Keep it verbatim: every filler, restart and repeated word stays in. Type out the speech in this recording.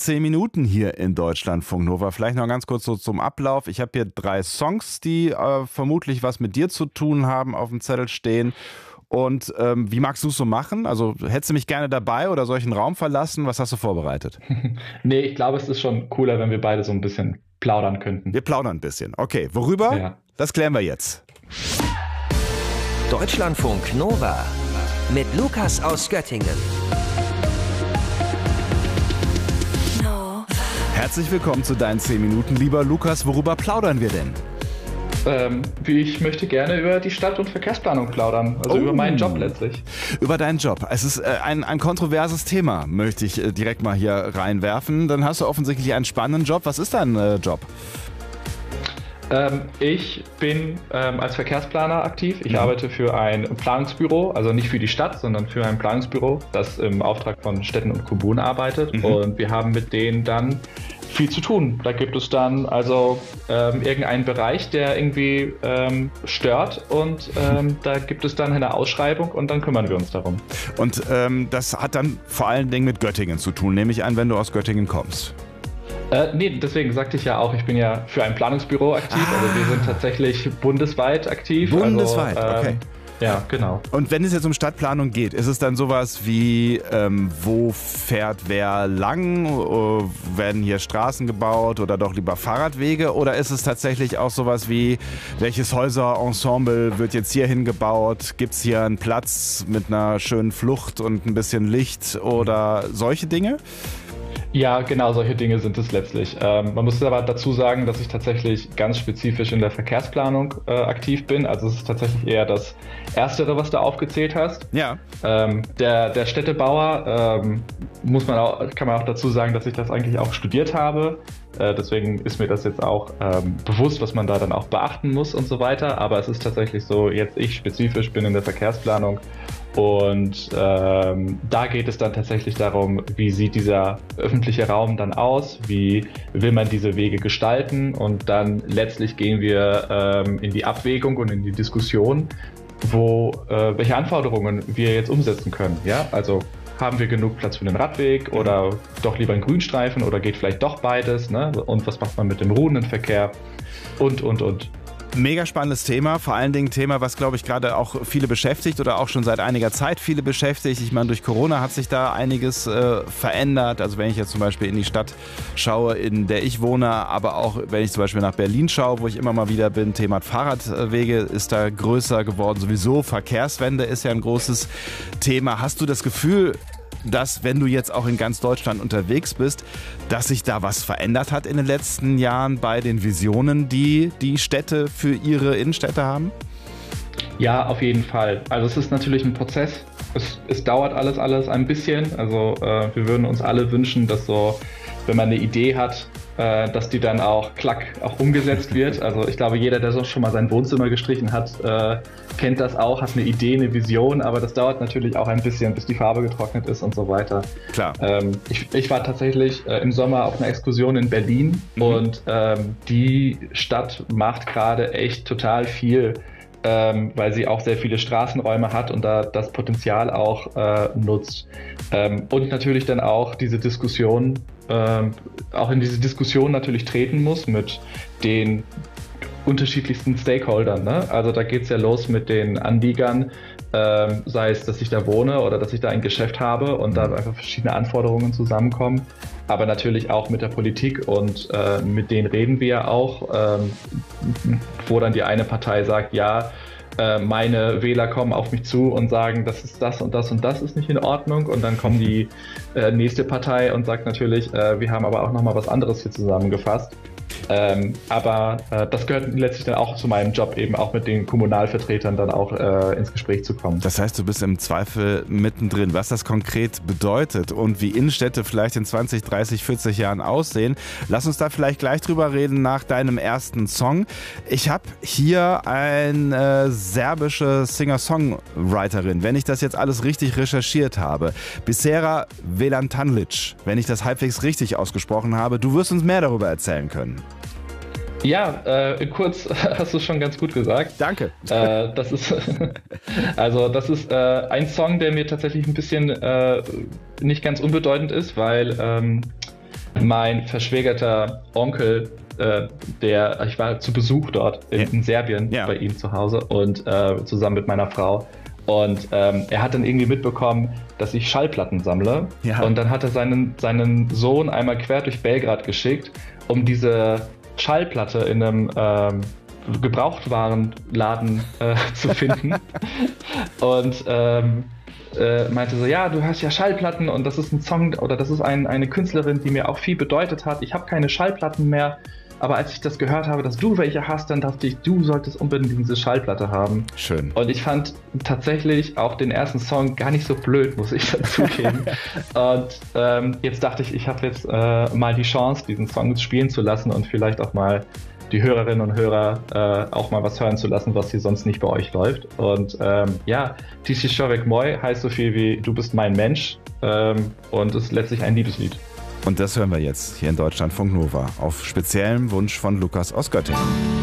zehn Minuten hier in Deutschlandfunk Nova. Vielleicht noch ganz kurz so zum Ablauf. Ich habe hier drei Songs, die äh, vermutlich was mit dir zu tun haben, auf dem Zettel stehen. Und ähm, wie magst du es so machen? Also hättest du mich gerne dabei oder soll ich einen Raum verlassen? Was hast du vorbereitet? Nee, ich glaube, es ist schon cooler, wenn wir beide so ein bisschen plaudern könnten. Wir plaudern ein bisschen. Okay, worüber? Ja. Das klären wir jetzt. Deutschlandfunk Nova mit Lukas aus Göttingen. Herzlich willkommen zu deinen zehn Minuten. Lieber Lukas, worüber plaudern wir denn? Ähm, ich möchte gerne über die Stadt- und Verkehrsplanung plaudern, also oh. über meinen Job letztlich. Über deinen Job. Es ist äh, ein, ein kontroverses Thema, möchte ich äh, direkt mal hier reinwerfen. Dann hast du offensichtlich einen spannenden Job. Was ist dein äh, Job? Ähm, ich bin ähm, als Verkehrsplaner aktiv. Ich mhm. arbeite für ein Planungsbüro, also nicht für die Stadt, sondern für ein Planungsbüro, das im Auftrag von Städten und Kommunen arbeitet. Mhm. Und wir haben mit denen dann viel zu tun. Da gibt es dann also ähm, irgendeinen Bereich, der irgendwie ähm, stört und ähm, da gibt es dann eine Ausschreibung und dann kümmern wir uns darum. Und ähm, das hat dann vor allen Dingen mit Göttingen zu tun, nehme ich an, wenn du aus Göttingen kommst. Äh, nee, deswegen sagte ich ja auch, ich bin ja für ein Planungsbüro aktiv, ah. also wir sind tatsächlich bundesweit aktiv. Bundesweit, also, ähm, okay. Ja, genau. Und wenn es jetzt um Stadtplanung geht, ist es dann sowas wie, ähm, wo fährt wer lang? Werden hier Straßen gebaut oder doch lieber Fahrradwege? Oder ist es tatsächlich auch sowas wie, welches Häuserensemble wird jetzt hier hingebaut? Gibt es hier einen Platz mit einer schönen Flucht und ein bisschen Licht oder solche Dinge? Ja, genau, solche Dinge sind es letztlich. Ähm, man muss aber dazu sagen, dass ich tatsächlich ganz spezifisch in der Verkehrsplanung äh, aktiv bin. Also es ist tatsächlich eher das Erstere, was du aufgezählt hast. Ja. Ähm, der, der Städtebauer, ähm, muss man auch, kann man auch dazu sagen, dass ich das eigentlich auch studiert habe. Äh, deswegen ist mir das jetzt auch ähm, bewusst, was man da dann auch beachten muss und so weiter. Aber es ist tatsächlich so, jetzt ich spezifisch bin in der Verkehrsplanung. Und ähm, da geht es dann tatsächlich darum, wie sieht dieser öffentliche Raum dann aus, wie will man diese Wege gestalten und dann letztlich gehen wir ähm, in die Abwägung und in die Diskussion, wo äh, welche Anforderungen wir jetzt umsetzen können. Ja, also haben wir genug Platz für den Radweg oder doch lieber einen Grünstreifen oder geht vielleicht doch beides, ne? Und was macht man mit dem ruhenden Verkehr und und und. Mega spannendes Thema, vor allen Dingen ein Thema, was, glaube ich, gerade auch viele beschäftigt oder auch schon seit einiger Zeit viele beschäftigt. Ich meine, durch Corona hat sich da einiges äh, verändert. Also wenn ich jetzt zum Beispiel in die Stadt schaue, in der ich wohne, aber auch wenn ich zum Beispiel nach Berlin schaue, wo ich immer mal wieder bin, Thema Fahrradwege ist da größer geworden. Sowieso Verkehrswende ist ja ein großes Thema. Hast du das Gefühl, dass, wenn du jetzt auch in ganz Deutschland unterwegs bist, dass sich da was verändert hat in den letzten Jahren bei den Visionen, die die Städte für ihre Innenstädte haben? Ja, auf jeden Fall. Also es ist natürlich ein Prozess. Es, es dauert alles, alles ein bisschen. Also äh, wir würden uns alle wünschen, dass so, wenn man eine Idee hat, äh, dass die dann auch klack auch umgesetzt wird. Also ich glaube, jeder, der so schon mal sein Wohnzimmer gestrichen hat, äh, kennt das auch, hat eine Idee, eine Vision, aber das dauert natürlich auch ein bisschen, bis die Farbe getrocknet ist und so weiter. Klar. Ähm, ich, ich war tatsächlich äh, im Sommer auf einer Exkursion in Berlin mhm. und ähm, die Stadt macht gerade echt total viel, ähm, weil sie auch sehr viele Straßenräume hat und da das Potenzial auch äh, nutzt. Ähm, und natürlich dann auch diese Diskussion, ähm, auch in diese Diskussion natürlich treten muss mit den unterschiedlichsten Stakeholdern. Ne? Also da geht es ja los mit den Anliegern, ähm, sei es, dass ich da wohne oder dass ich da ein Geschäft habe und da einfach verschiedene Anforderungen zusammenkommen. Aber natürlich auch mit der Politik und äh, mit denen reden wir auch, ähm, wo dann die eine Partei sagt, ja, äh, meine Wähler kommen auf mich zu und sagen, das ist das und das und das ist nicht in Ordnung. Und dann kommt die äh, nächste Partei und sagt natürlich, äh, wir haben aber auch nochmal was anderes hier zusammengefasst. Ähm, aber äh, das gehört letztlich dann auch zu meinem Job, eben auch mit den Kommunalvertretern dann auch äh, ins Gespräch zu kommen. Das heißt, du bist im Zweifel mittendrin, was das konkret bedeutet und wie Innenstädte vielleicht in zwanzig, dreißig, vierzig Jahren aussehen. Lass uns da vielleicht gleich drüber reden nach deinem ersten Song. Ich habe hier eine serbische Singer-Songwriterin, wenn ich das jetzt alles richtig recherchiert habe. Bisera Velantanlic, wenn ich das halbwegs richtig ausgesprochen habe. Du wirst uns mehr darüber erzählen können. Ja, äh, kurz hast du schon ganz gut gesagt. Danke. Äh, das ist also das ist äh, ein Song, der mir tatsächlich ein bisschen äh, nicht ganz unbedeutend ist, weil ähm, mein verschwägerter Onkel, äh, der, ich war zu Besuch dort in, ja. in Serbien ja. bei ihm zu Hause und äh, zusammen mit meiner Frau. Und ähm, er hat dann irgendwie mitbekommen, dass ich Schallplatten sammle. Ja. Und dann hat er seinen, seinen Sohn einmal quer durch Belgrad geschickt, um diese Schallplatte in einem ähm, Gebrauchtwarenladen äh, zu finden. Und ähm, äh, meinte so, ja, du hast ja Schallplatten und das ist ein Song oder das ist ein, eine Künstlerin, die mir auch viel bedeutet hat. Ich habe keine Schallplatten mehr. Aber als ich das gehört habe, dass du welche hast, dann dachte ich, du solltest unbedingt diese Schallplatte haben. Schön. Und ich fand tatsächlich auch den ersten Song gar nicht so blöd, muss ich dazugeben. Und ähm, jetzt dachte ich, ich habe jetzt äh, mal die Chance, diesen Song spielen zu lassen und vielleicht auch mal die Hörerinnen und Hörer äh, auch mal was hören zu lassen, was hier sonst nicht bei euch läuft. Und ähm, ja, Tiši Čovek Moj heißt so viel wie Du bist mein Mensch ähm, und ist letztlich ein Liebeslied. Und das hören wir jetzt hier in Deutschlandfunk Nova auf speziellem Wunsch von Lukas aus Göttingen.